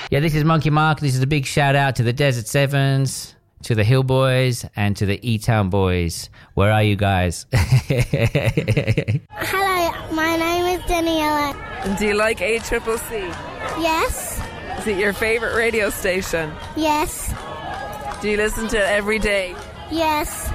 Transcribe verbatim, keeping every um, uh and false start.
Yeah, this is Monkey Mark. This is a big shout out to the Desert Sevens, to the Hill Boys, and to the E-Town Boys. Where are you guys? Hello, my name is Daniela. Do you like A C C C? Yes. Is it your favourite radio station? Yes. Do you listen to it every day? Yes.